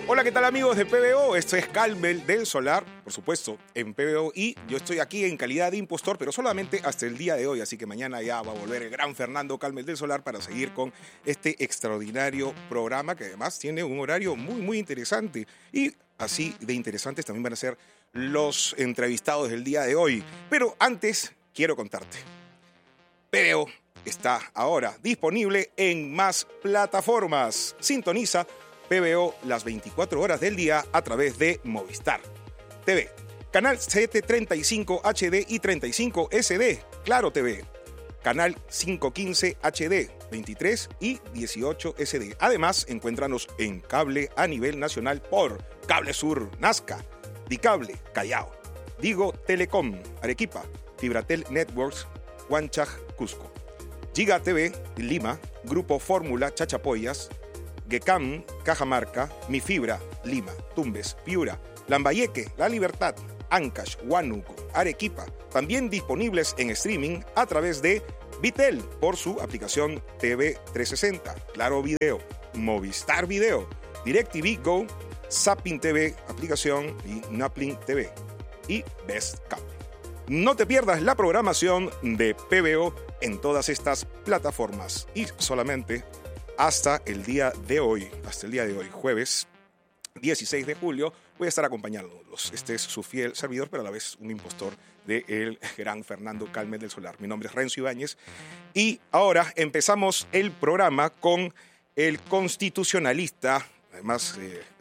Hola, ¿qué tal amigos de PBO? Esto es Calmel del Solar, por supuesto, en PBO, y yo estoy aquí en calidad de impostor, pero solamente hasta el día de hoy, así que mañana ya va a volver el gran Fernando Calmel del Solar para seguir con este extraordinario programa que además tiene un horario muy interesante. Y así de interesantes también van a ser los entrevistados del día de hoy. Pero antes, quiero contarte. PBO está ahora disponible en más plataformas. Sintoniza PBO las 24 horas del día a través de Movistar TV, Canal 735 HD y 35 SD, Claro TV, Canal 515 HD, 23 y 18 SD. Además, encuéntranos en cable a nivel nacional por Cable Sur Nazca, Dicable Callao, Digo Telecom Arequipa, Fibratel Networks Huanchaj Cusco, Giga TV Lima, Grupo Fórmula Chachapoyas, Gecam, Cajamarca, Mi Fibra, Lima, Tumbes, Piura, Lambayeque, La Libertad, Ancash, Huánuco, Arequipa, también disponibles en streaming a través de Vitel por su aplicación TV 360, Claro Video, Movistar Video, DirecTV Go, Zapping TV aplicación y Naplink TV y Best Cable. No te pierdas la programación de PBO en todas estas plataformas y solamente hasta el día de hoy, jueves 16 de julio, voy a estar acompañándolos. Este es su fiel servidor, pero a la vez un impostor del gran Fernando Calmel del Solar. Mi nombre es Renzo Ibáñez y ahora empezamos el programa con el constitucionalista, además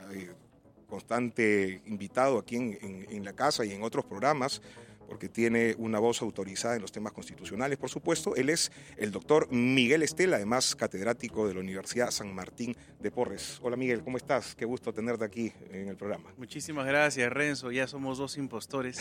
constante invitado aquí en la casa y en otros programas, porque tiene una voz autorizada en los temas constitucionales, por supuesto. Él es el doctor Miguel Estela, además catedrático de la Universidad San Martín de Porres. Hola Miguel, ¿cómo estás? Qué gusto tenerte aquí en el programa. Muchísimas gracias, Renzo. Ya somos dos impostores.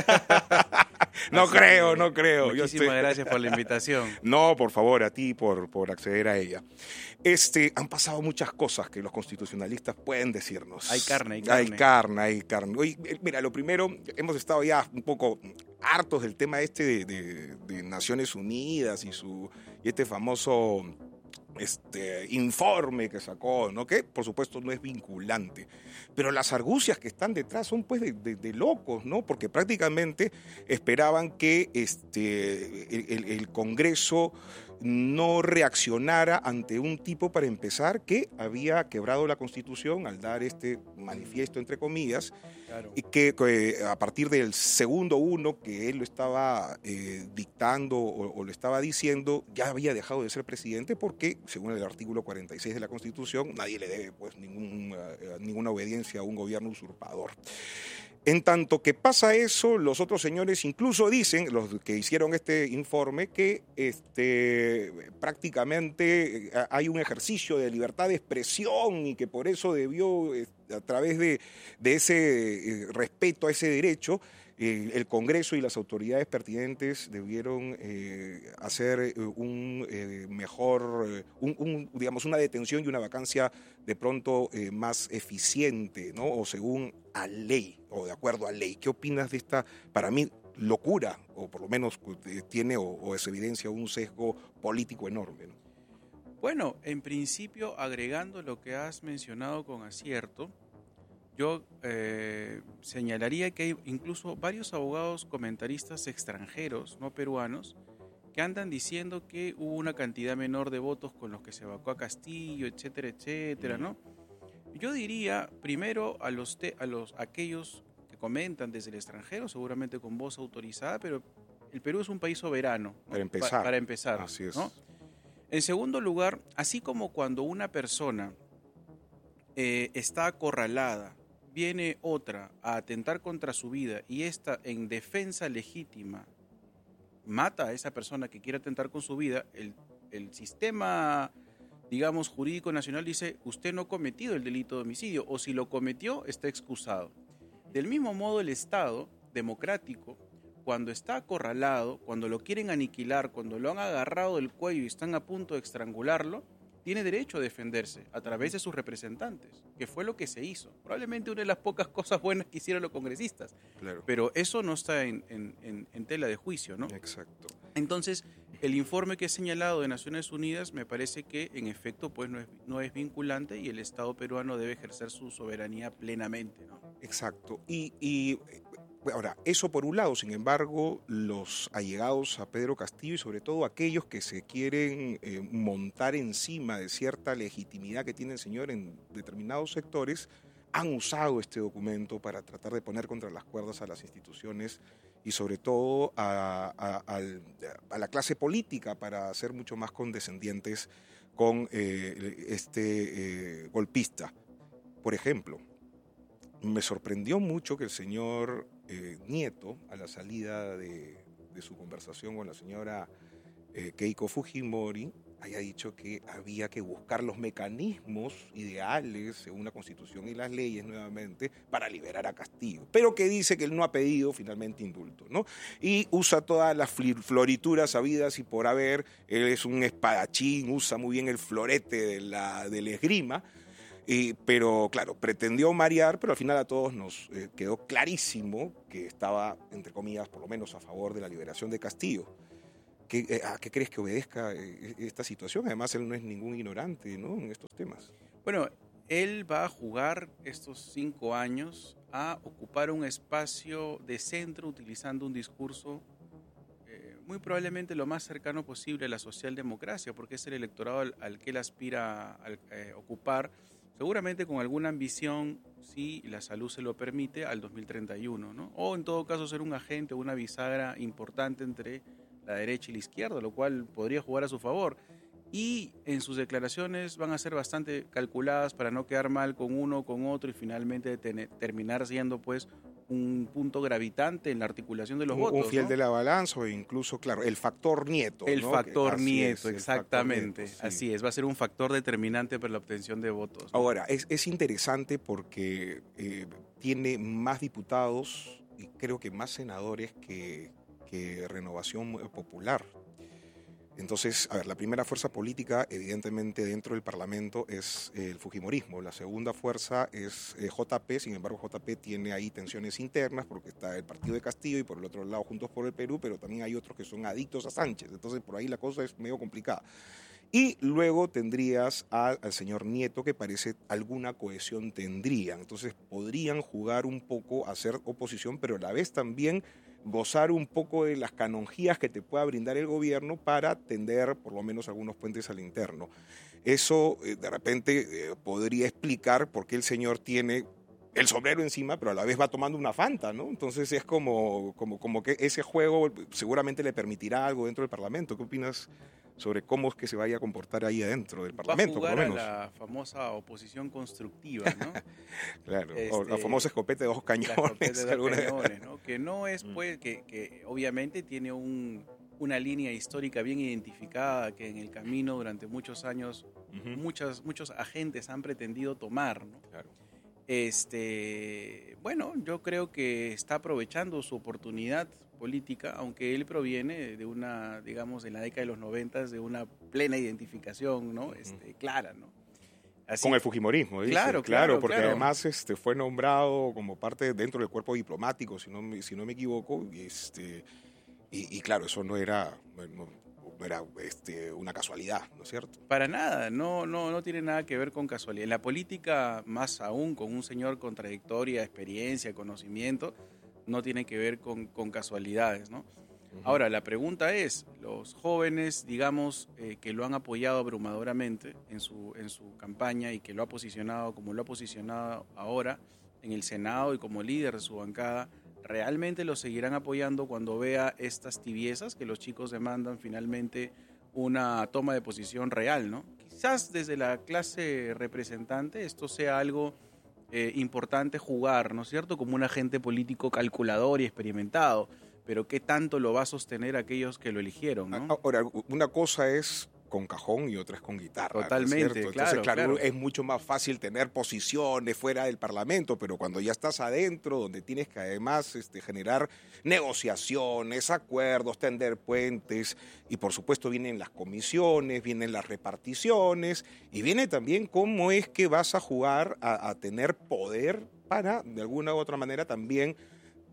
No creo. Muchísimas gracias por la invitación. No, por favor, a ti por acceder a ella. Han pasado muchas cosas que los constitucionalistas pueden decirnos. Hay carne. Oye, mira, lo primero, hemos estado ya un poco hartos del tema de Naciones Unidas y este famoso informe que sacó, ¿no? Que por supuesto no es vinculante, pero las argucias que están detrás son pues de locos, ¿no? Porque prácticamente esperaban que el Congreso no reaccionara ante un tipo, para empezar, que había quebrado la Constitución al dar este manifiesto, entre comillas, Claro. y que a partir del segundo uno que él lo estaba dictando o lo estaba diciendo, ya había dejado de ser presidente porque, según el artículo 46 de la Constitución, nadie le debe pues ninguna obediencia a un gobierno usurpador. En tanto que pasa eso, los otros señores incluso dicen, los que hicieron este informe, que prácticamente hay un ejercicio de libertad de expresión y que por eso debió, a través de ese respeto a ese derecho, el Congreso y las autoridades pertinentes debieron hacer digamos, una detención y una vacancia de pronto más eficiente, ¿no? O según a ley, o de acuerdo a ley. ¿Qué opinas de esta, para mí, locura, o por lo menos tiene o es evidencia un sesgo político enorme, ¿no? Bueno, en principio, agregando lo que has mencionado con acierto, yo señalaría que hay incluso varios abogados comentaristas extranjeros, no peruanos, que andan diciendo que hubo una cantidad menor de votos con los que se vacó a Castillo, etcétera, ¿no? Yo diría primero a aquellos que comentan desde el extranjero, seguramente con voz autorizada, pero el Perú es un país soberano, ¿no? Para empezar, Así es. ¿no? En segundo lugar, así como cuando una persona está acorralada, viene otra a atentar contra su vida y esta en defensa legítima mata a esa persona que quiere atentar con su vida, el sistema, digamos, jurídico nacional dice, usted no ha cometido el delito de homicidio, o si lo cometió, está excusado. Del mismo modo, el Estado democrático, cuando está acorralado, cuando lo quieren aniquilar, cuando lo han agarrado del cuello y están a punto de estrangularlo, tiene derecho a defenderse a través de sus representantes, que fue lo que se hizo. Probablemente una de las pocas cosas buenas que hicieron los congresistas. Claro. Pero eso no está en tela de juicio, ¿no? Exacto. Entonces, El informe que he señalado de Naciones Unidas me parece que en efecto pues no es vinculante y el Estado peruano debe ejercer su soberanía plenamente, ¿no? Exacto. Ahora, eso por un lado, sin embargo, los allegados a Pedro Castillo y sobre todo aquellos que se quieren montar encima de cierta legitimidad que tiene el señor en determinados sectores, han usado este documento para tratar de poner contra las cuerdas a las instituciones y sobre todo a la clase política para ser mucho más condescendientes con golpista. Por ejemplo, me sorprendió mucho que el señor Nieto, a la salida de su conversación con la señora Keiko Fujimori, haya dicho que había que buscar los mecanismos ideales, según la Constitución y las leyes nuevamente, para liberar a Castillo. Pero que dice que él no ha pedido finalmente indulto, ¿no? Y usa todas las florituras habidas y por haber. Él es un espadachín, usa muy bien el florete del esgrima. Pero claro, pretendió marear, pero al final a todos nos quedó clarísimo que estaba, entre comillas, por lo menos a favor de la liberación de Castillo. ¿A qué crees que obedezca esta situación? Además, él no es ningún ignorante, ¿no?, en estos temas. Bueno, él va a jugar estos 5 años a ocupar un espacio de centro utilizando un discurso muy probablemente lo más cercano posible a la socialdemocracia, porque es el electorado al que él aspira a ocupar, seguramente con alguna ambición, si la salud se lo permite, al 2031, ¿no? O en todo caso ser un agente o una bisagra importante entre la derecha y la izquierda, lo cual podría jugar a su favor. Y en sus declaraciones van a ser bastante calculadas para no quedar mal con uno o con otro y finalmente terminar siendo pues un punto gravitante en la articulación de los votos. Un fiel, ¿no?, de la balanza o incluso, claro, el factor Nieto. El ¿no? factor Nieto, es, exactamente. El factor Nieto, sí. Así es, va a ser un factor determinante para la obtención de votos, ¿no? Ahora, es interesante porque tiene más diputados y creo que más senadores que Renovación Popular. Entonces, a ver, la primera fuerza política, evidentemente, dentro del Parlamento es el fujimorismo. La segunda fuerza es JP, sin embargo, JP tiene ahí tensiones internas porque está el partido de Castillo y por el otro lado Juntos por el Perú, pero también hay otros que son adictos a Sánchez. Entonces, por ahí la cosa es medio complicada. Y luego tendrías al señor Nieto, que parece alguna cohesión tendrían. Entonces, podrían jugar un poco a ser oposición, pero a la vez también gozar un poco de las canonjías que te pueda brindar el gobierno para tender por lo menos algunos puentes al interno. Eso de repente podría explicar por qué el señor tiene el sombrero encima, pero a la vez va tomando una Fanta, ¿no? Entonces es como que ese juego seguramente le permitirá algo dentro del Parlamento. ¿Qué opinas sobre cómo es que se vaya a comportar ahí adentro del Parlamento, va a por jugar lo menos? a la famosa oposición constructiva, ¿no? Claro, o la famosa escopeta de 2 cañones. La escopeta de 2 cañones, ¿no? Que no es, pues, que obviamente tiene una línea histórica bien identificada que en el camino durante muchos años muchos agentes han pretendido tomar, ¿no? Claro. Bueno, yo creo que está aprovechando su oportunidad política, aunque él proviene de una, digamos, en la década de los 90, de una plena identificación, ¿no? Clara, ¿no? Así, con el fujimorismo, dice. Claro, porque además fue nombrado como parte dentro del cuerpo diplomático, si no me equivoco, y claro, eso no era una casualidad, ¿no es cierto? Para nada, no tiene nada que ver con casualidad. En la política, más aún con un señor con trayectoria, experiencia, conocimiento, no tiene que ver con casualidades, ¿no? Ahora, la pregunta es, los jóvenes, digamos, que lo han apoyado abrumadoramente en su campaña y que lo ha posicionado como lo ha posicionado ahora en el Senado y como líder de su bancada, ¿realmente lo seguirán apoyando cuando vea estas tibiezas que los chicos demandan finalmente una toma de posición real, ¿no? Quizás desde la clase representante esto sea algo importante jugar, ¿no es cierto?, como un agente político calculador y experimentado, pero ¿qué tanto lo va a sostener aquellos que lo eligieron, ¿no? Ahora, una cosa es con cajón y otra es con guitarra. Totalmente, ¿no es claro, Entonces, claro, es mucho más fácil tener posiciones fuera del Parlamento, pero cuando ya estás adentro, donde tienes que además generar negociaciones, acuerdos, tender puentes, y por supuesto vienen las comisiones, vienen las reparticiones, y viene también cómo es que vas a jugar a tener poder para, de alguna u otra manera, también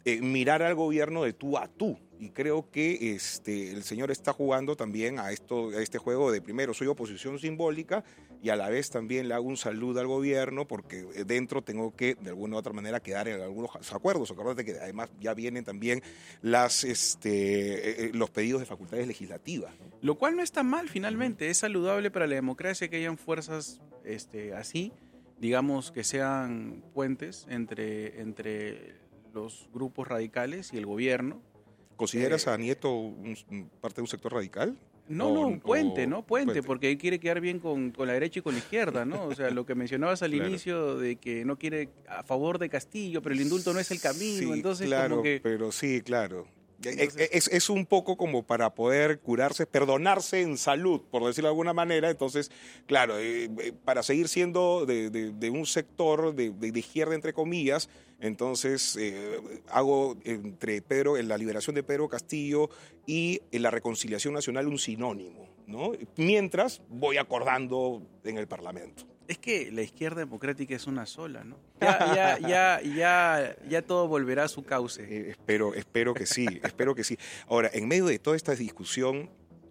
mirar al gobierno de tú a tú. Y creo que el señor está jugando también a este juego de primero soy oposición simbólica y a la vez también le hago un saludo al gobierno porque dentro tengo que de alguna u otra manera quedar en algunos acuerdos. Acuérdate que además ya vienen también los pedidos de facultades legislativas, ¿no? Lo cual no está mal finalmente, es saludable para la democracia que hayan fuerzas así, digamos que sean puentes entre los grupos radicales y el gobierno. ¿Consideras a Nieto parte de un sector radical? No, un puente, ¿no? Puente, porque él quiere quedar bien con la derecha y con la izquierda, ¿no? O sea, lo que mencionabas al inicio de que no quiere a favor de Castillo, pero el indulto no es el camino, Sí, entonces claro, como que... pero sí, claro. Entonces, Es un poco como para poder curarse, perdonarse en salud, por decirlo de alguna manera. Entonces, claro, para seguir siendo de un sector de izquierda, entre comillas, entonces hago en la liberación de Pedro Castillo y en la reconciliación nacional un sinónimo, ¿no? Mientras voy acordando en el Parlamento. es que la izquierda democrática es una sola, ¿no? Ya todo volverá a su cauce. Espero que sí, espero que sí. Ahora, en medio de toda esta discusión,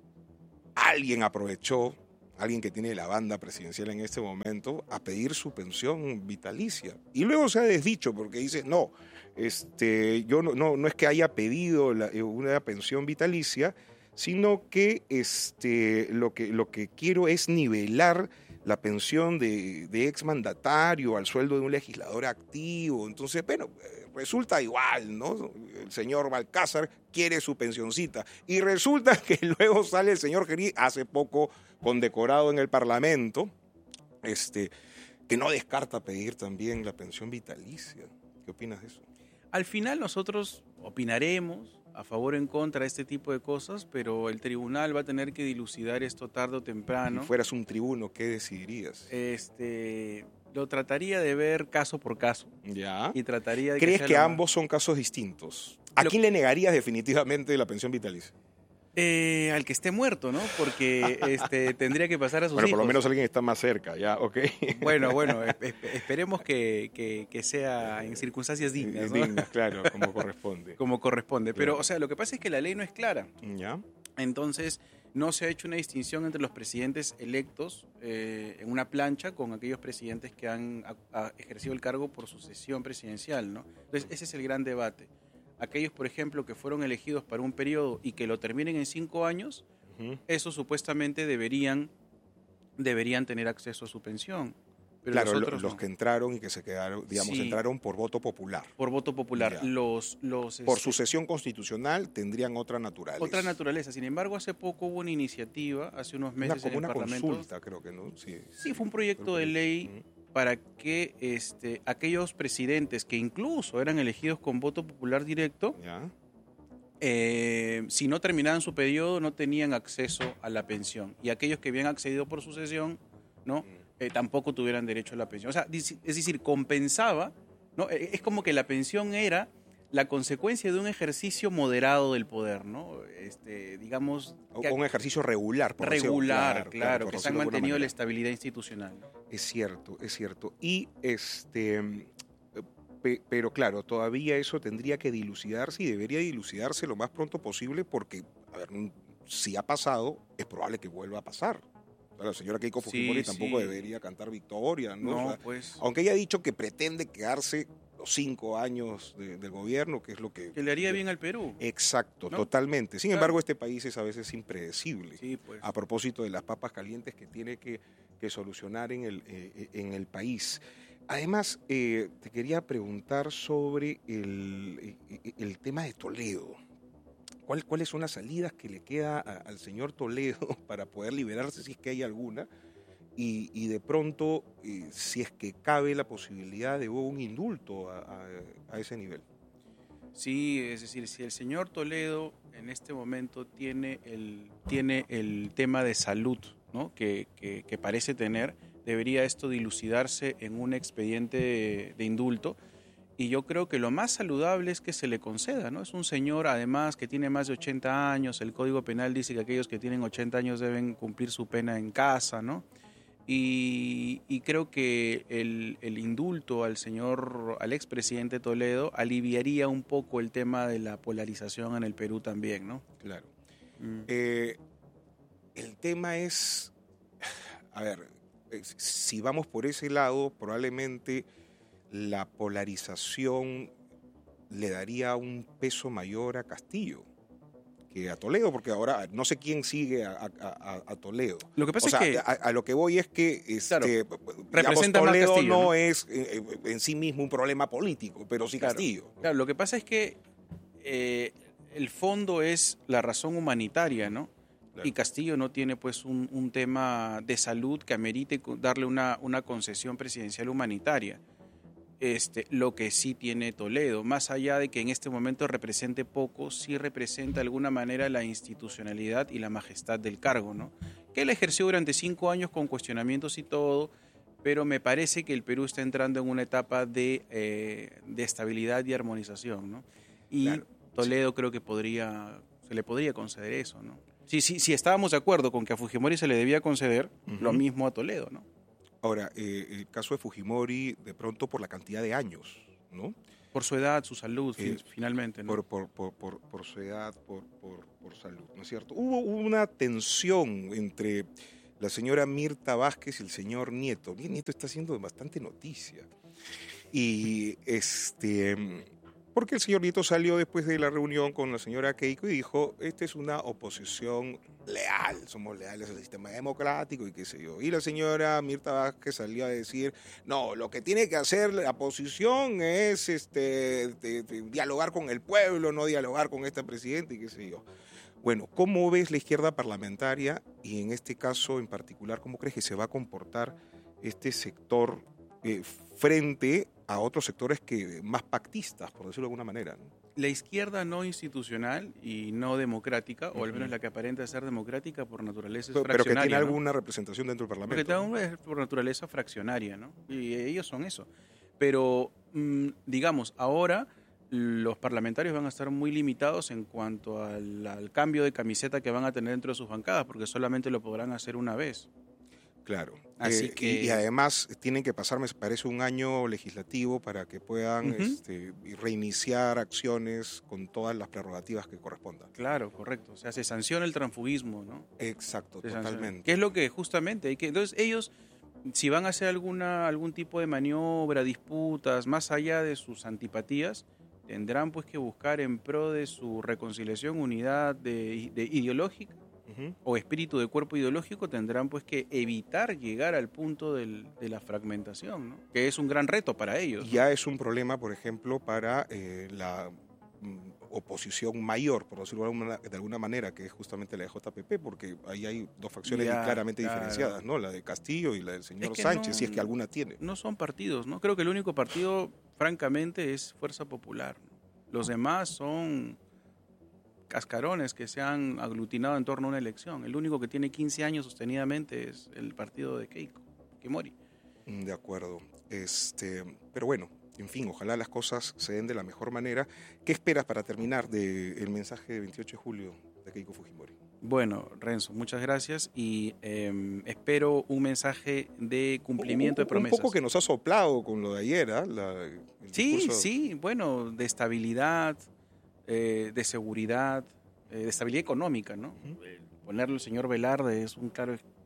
alguien que tiene la banda presidencial en este momento, a pedir su pensión vitalicia. Y luego se ha desdicho porque dice, no, yo no es que haya pedido una pensión vitalicia, sino que lo que quiero es nivelar la pensión de exmandatario al sueldo de un legislador activo. Entonces, bueno, resulta igual, ¿no? El señor Balcázar quiere su pensioncita. Y resulta que luego sale el señor Gerí, hace poco condecorado en el Parlamento, que no descarta pedir también la pensión vitalicia. ¿Qué opinas de eso? Al final nosotros opinaremos a favor o en contra de este tipo de cosas, pero el tribunal va a tener que dilucidar esto tarde o temprano. Si fueras un tribuno, ¿qué decidirías? Lo trataría de ver caso por caso. ¿Ya? Y trataría de ¿Crees sea que lo más- ambos son casos distintos? ¿A quién le negarías definitivamente la pensión vitalicia? al que esté muerto, ¿no? Porque tendría que pasar a sus Bueno, por lo hijos. menos alguien está más cerca, ¿ya? ¿Ok? Bueno, esperemos que sea en circunstancias dignas, ¿no? Dignas, claro, como corresponde. Como corresponde. Pero, Claro. o sea, lo que pasa es que la ley no es clara. ¿Ya? Entonces, no se ha hecho una distinción entre los presidentes electos en una plancha con aquellos presidentes que han ejercido el cargo por sucesión presidencial, ¿no? Entonces, ese es el gran debate. Aquellos, por ejemplo, que fueron elegidos para un periodo y que lo terminen en 5 años, esos supuestamente deberían tener acceso a su pensión. Pero Claro, los otros los no. que entraron y que se quedaron, digamos, Sí. entraron por voto popular. Por voto popular. Ya. Los Por sucesión constitucional tendrían otra naturaleza. otra naturaleza. Sin embargo, hace poco hubo una iniciativa, hace unos meses Como en el una Parlamento. consulta, creo que, ¿no? Sí, fue un proyecto de ley para que aquellos presidentes que incluso eran elegidos con voto popular directo, ¿Ya? si no terminaban su periodo, no tenían acceso a la pensión. Y aquellos que habían accedido por sucesión, ¿no? Tampoco tuvieran derecho a la pensión. O sea, es decir, compensaba, ¿no? Es como que la pensión era la consecuencia de un ejercicio moderado del poder, ¿no? Digamos... O un ejercicio regular. Por decirlo, regular, por que se han decirlo de alguna mantenido la manera. estabilidad institucional. Es cierto, es cierto. Y pero claro, todavía eso tendría que dilucidarse y debería dilucidarse lo más pronto posible porque, a ver, si ha pasado, es probable que vuelva a pasar. La señora Keiko Fujimori tampoco debería cantar victoria, ¿no? No, O sea, pues... aunque ella ha dicho que pretende quedarse los 5 años del gobierno, que es lo que... Que le haría bien al Perú. Exacto, ¿no? totalmente. Sin Claro. embargo, este país es a veces impredecible. Sí, pues. A propósito de las papas calientes que tiene que solucionar en el país. Además, te quería preguntar sobre el tema de Toledo. ¿Cuáles son las salidas que le queda al señor Toledo para poder liberarse, si es que hay alguna? Y de pronto, si es que cabe la posibilidad de un indulto a ese nivel. Sí, es decir, si el señor Toledo en este momento tiene el tema de salud, ¿no? que parece tener, debería esto dilucidarse en un expediente de indulto. Y yo creo que lo más saludable es que se le conceda, ¿no? Es un señor, además, que tiene más de 80 años. El Código Penal dice que aquellos que tienen 80 años deben cumplir su pena en casa, ¿no? y creo que el indulto al expresidente Toledo aliviaría un poco el tema de la polarización en el Perú también, ¿no? Claro. El tema es, a ver, si vamos por ese lado, probablemente la polarización le daría un peso mayor a Castillo que a Toledo, porque ahora no sé quién sigue a Toledo. Lo que pasa es que a lo que voy es que claro, digamos, representa más Toledo Castillo, ¿no? es en sí mismo un problema político, pero sí Claro, Castillo. Claro, lo que pasa es que el fondo es la razón humanitaria, ¿no? Claro. Y Castillo no tiene pues un tema de salud que amerite darle una concesión presidencial humanitaria. Lo que sí tiene Toledo, más allá de que en este momento represente poco, sí representa de alguna manera la institucionalidad y la majestad del cargo, ¿no? Que él ejerció durante 5 años con cuestionamientos y todo, pero me parece que el Perú está entrando en una etapa de estabilidad y armonización, ¿no? Y Claro, Toledo creo que se le podría conceder eso, ¿no? Si estábamos de acuerdo con que a Fujimori se le debía conceder, lo mismo a Toledo, ¿no? Ahora, el caso de Fujimori, de pronto por la cantidad de años, ¿no? Por su edad, su salud, finalmente, ¿no? Por su edad, por salud, ¿no es cierto? Hubo una tensión entre la señora Mirta Vázquez y el señor Nieto. Bien, Nieto está haciendo bastante noticia. Y porque el señor Nieto salió después de la reunión con la señora Keiko y dijo, esta es una oposición leal, somos leales al sistema democrático y qué sé yo. Y la señora Mirta Vázquez salió a decir, no, lo que tiene que hacer la oposición es dialogar con el pueblo, no dialogar con este presidente y qué sé yo. Bueno, ¿cómo ves la izquierda parlamentaria y en este caso en particular, cómo crees que se va a comportar este sector frente a otros sectores más pactistas, por decirlo de alguna manera, ¿no? La izquierda no institucional y no democrática, o al menos la que aparenta ser democrática por naturaleza es fraccionaria. Pero que tiene ¿no? alguna representación dentro del Parlamento. Porque tiene por naturaleza fraccionaria, ¿no? Y ellos son eso. Pero, digamos, ahora los parlamentarios van a estar muy limitados en cuanto al cambio de camiseta que van a tener dentro de sus bancadas, porque solamente lo podrán hacer una vez. Claro. Así que... y además tienen que pasar, me parece, un año legislativo para que puedan reiniciar acciones con todas las prerrogativas que correspondan. Claro, correcto. O sea, se sanciona el transfugismo, ¿no? Exacto, totalmente. ¿Qué es lo que justamente hay que... Entonces ellos, si van a hacer algún tipo de maniobra, disputas, más allá de sus antipatías, tendrán pues que buscar en pro de su reconciliación, unidad de ideológica, o espíritu de cuerpo ideológico, tendrán pues que evitar llegar al punto de la fragmentación, ¿no? Que es un gran reto para ellos, ¿no? Ya es un problema, por ejemplo, para la oposición mayor, por decirlo de alguna manera, que es justamente la de JPP, porque ahí hay dos facciones claramente diferenciadas, ¿no? La de Castillo y la del señor Sánchez, si es que alguna tiene. No son partidos, ¿no? Creo que el único partido, francamente, es Fuerza Popular, ¿no? Los demás son cascarones que se han aglutinado en torno a una elección. El único que tiene 15 años sostenidamente es el partido de Keiko Fujimori. De acuerdo. Pero bueno, en fin, ojalá las cosas se den de la mejor manera. ¿Qué esperas para terminar del mensaje de 28 de julio de Keiko Fujimori? Bueno, Renzo, muchas gracias y espero un mensaje de cumplimiento de promesas. Un poco que nos ha soplado con lo de ayer, ¿eh? Sí, bueno, de estabilidad, de seguridad, de estabilidad económica, ¿no? Ponerle el señor Velarde es un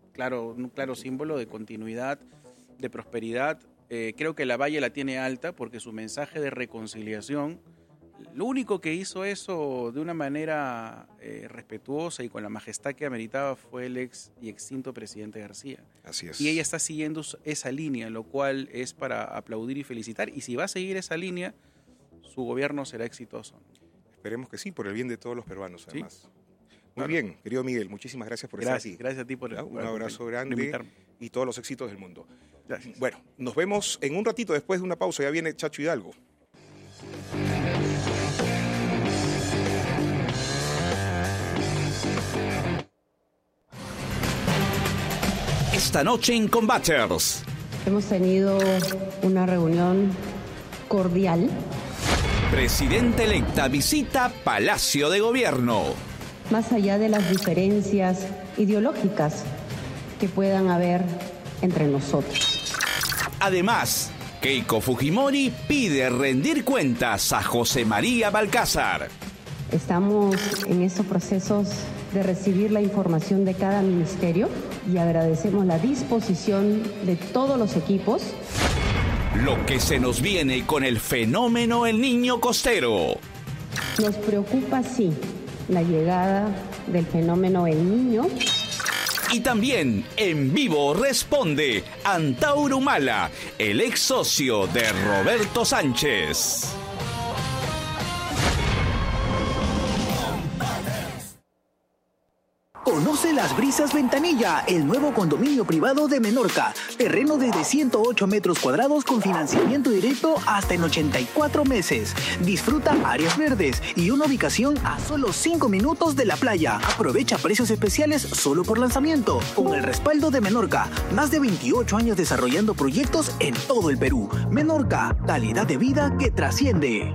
claro símbolo de continuidad, de prosperidad. Creo que la valla la tiene alta porque su mensaje de reconciliación, lo único que hizo eso de una manera respetuosa y con la majestad que ameritaba fue el ex y extinto presidente García. Así es. Y ella está siguiendo esa línea, lo cual es para aplaudir y felicitar. Y si va a seguir esa línea, su gobierno será exitoso. Esperemos que sí, por el bien de todos los peruanos, además. ¿Sí? Muy bien, querido Miguel, muchísimas gracias por estar aquí. Gracias a ti por un abrazo grande invitarme. Y todos los éxitos del mundo. Gracias. Bueno, nos vemos en un ratito después de una pausa. Ya viene Chacho Hidalgo. Esta noche en Combaters. Hemos tenido una reunión cordial. Presidenta electa visita Palacio de Gobierno. Más allá de las diferencias ideológicas que puedan haber entre nosotros. Además, Keiko Fujimori pide rendir cuentas a José María Balcázar. Estamos en estos procesos de recibir la información de cada ministerio y agradecemos la disposición de todos los equipos. Lo que se nos viene con el fenómeno El Niño Costero. Nos preocupa, sí, la llegada del fenómeno El Niño. Y también en vivo responde Antauro Humala, el ex socio de Roberto Sánchez. Conoce Las Brisas Ventanilla, el nuevo condominio privado de Menorca. Terreno desde 108 metros cuadrados con financiamiento directo hasta en 84 meses. Disfruta áreas verdes y una ubicación a solo 5 minutos de la playa. Aprovecha precios especiales solo por lanzamiento. Con el respaldo de Menorca, más de 28 años desarrollando proyectos en todo el Perú. Menorca, calidad de vida que trasciende.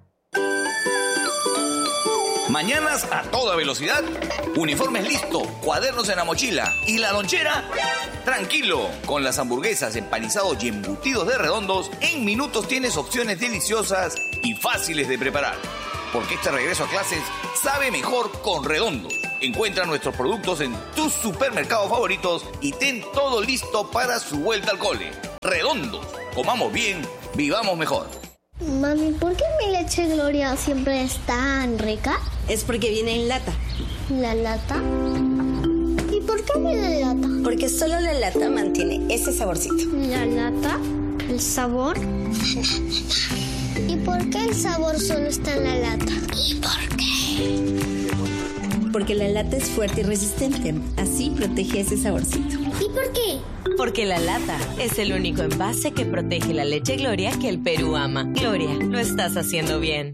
Mañanas a toda velocidad, uniformes listo, cuadernos en la mochila y la lonchera. Tranquilo, con las hamburguesas, empanizados y embutidos de Redondos, en minutos tienes opciones deliciosas y fáciles de preparar. Porque este regreso a clases sabe mejor con Redondos. Encuentra nuestros productos en tus supermercados favoritos y ten todo listo para su vuelta al cole. Redondos, comamos bien, vivamos mejor. Mami, ¿por qué mi leche Gloria siempre es tan rica? Es porque viene en lata. ¿La lata? ¿Y por qué viene en lata? Porque solo la lata mantiene ese saborcito. ¿La lata? ¿El sabor? ¿Y por qué el sabor solo está en la lata? ¿Y por qué? Porque la lata es fuerte y resistente. Así protege ese saborcito. ¿Y por qué? Porque la lata es el único envase que protege la leche Gloria que el Perú ama. Gloria, lo estás haciendo bien.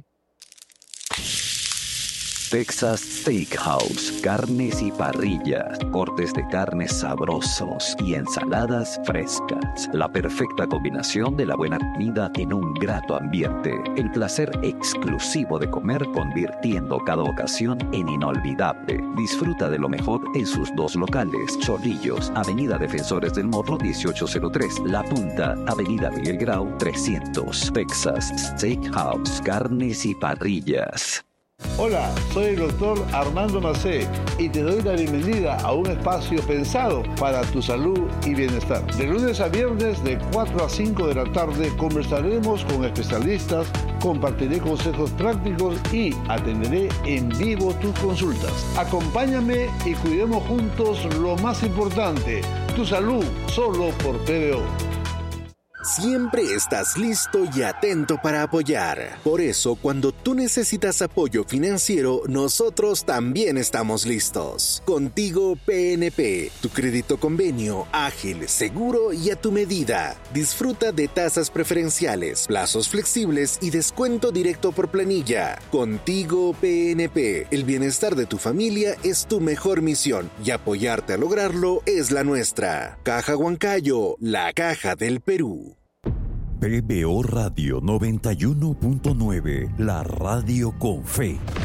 Texas Steakhouse, carnes y parrillas, cortes de carne sabrosos y ensaladas frescas. La perfecta combinación de la buena comida en un grato ambiente. El placer exclusivo de comer convirtiendo cada ocasión en inolvidable. Disfruta de lo mejor en sus dos locales. Chorrillos, Avenida Defensores del Morro 1803. La Punta, Avenida Miguel Grau 300. Texas Steakhouse, carnes y parrillas. Hola, soy el doctor Armando Macé y te doy la bienvenida a un espacio pensado para tu salud y bienestar. De lunes a viernes de 4 a 5 de la tarde conversaremos con especialistas, compartiré consejos prácticos y atenderé en vivo tus consultas. Acompáñame y cuidemos juntos lo más importante, tu salud, solo por PBO. Siempre estás listo y atento para apoyar. Por eso, cuando tú necesitas apoyo financiero, nosotros también estamos listos. Contigo PNP, tu crédito convenio, ágil, seguro y a tu medida. Disfruta de tasas preferenciales, plazos flexibles y descuento directo por planilla. Contigo PNP, el bienestar de tu familia es tu mejor misión y apoyarte a lograrlo es la nuestra. Caja Huancayo, la caja del Perú. PBO Radio 91.9, la radio con fe.